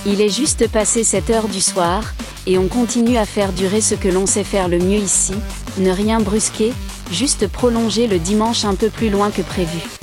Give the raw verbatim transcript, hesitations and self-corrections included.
Il est juste passé sept heures du soir, et on continue à faire durer ce que l'on sait faire le mieux ici, ne rien brusquer, juste prolonger le dimanche un peu plus loin que prévu.